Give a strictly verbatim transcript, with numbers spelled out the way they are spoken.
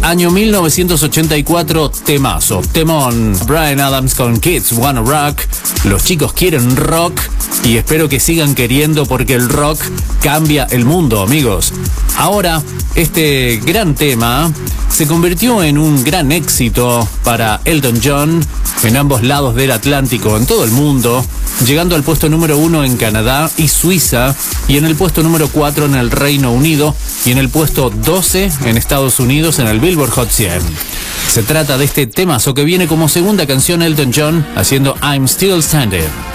Año mil novecientos ochenta y cuatro, temazo, temón. Bryan Adams con Kids Wanna Rock. Los chicos quieren rock y espero que sigan queriendo porque el rock cambia el mundo, amigos. Ahora, este gran tema se convirtió en un gran éxito para Elton John en ambos lados del Atlántico, en todo el mundo, llegando al puesto número uno en Canadá y Suiza, y en el puesto número cuatro en el Reino Unido, y en el puesto doce en Estados Unidos en el Billboard Hot cien. Se trata de este temazo que viene como segunda canción Elton John haciendo I'm Still Standing.